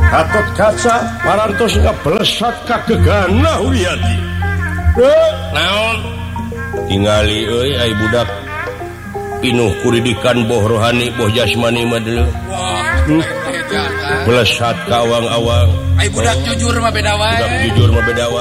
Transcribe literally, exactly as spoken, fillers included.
Hatot kaca parantos ngablesat ka gegana Wiyadi. Naon? Tingali euy ai budak pinuh kuridikan boh rohani boh jasmani mah deuleu. Wah, Blesat ka awang-awang. ai budak jujur mah beda wae. Budak jujur mah beda wae.